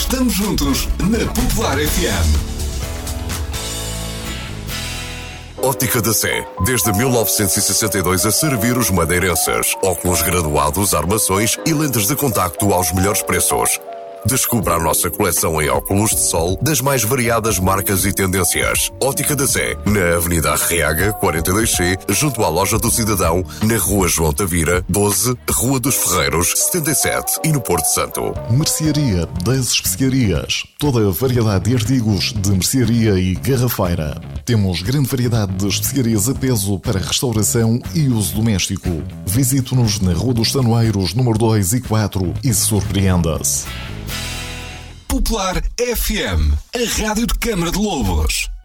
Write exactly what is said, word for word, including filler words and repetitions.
Estamos juntos na Popular F M. Ótica da Sé, desde mil novecentos e sessenta e dois a servir os madeirenses. Óculos graduados, armações e lentes de contacto aos melhores preços. Descubra a nossa coleção em óculos de sol das mais variadas marcas e tendências. Ótica da Sé, na Avenida Arriaga, quarenta e dois C, junto à Loja do Cidadão, na Rua João Tavira, doze, Rua dos Ferreiros, setenta e sete e no Porto Santo. Mercearia das Especiarias. Toda a variedade de artigos de mercearia e garrafeira. Temos grande variedade de especiarias a peso para restauração e uso doméstico. Visite-nos na Rua dos Tanoeiros, número dois e quatro e surpreenda-se. Popular F M, a rádio de Câmara de Lobos.